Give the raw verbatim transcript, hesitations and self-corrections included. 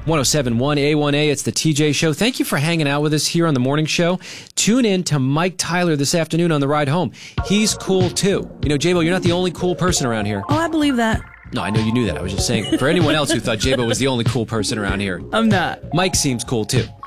one oh seven point one A one A, it's the T J Show. Thank you for hanging out with us here on the morning show. Tune in to Mike Tyler this afternoon on the ride home. He's cool, too. You know, J-Bo, you're not the only cool person around here. Oh, I believe that. No, I know you knew that. I was just saying, for anyone else who thought J-Bo was the only cool person around here. I'm not. Mike seems cool, too.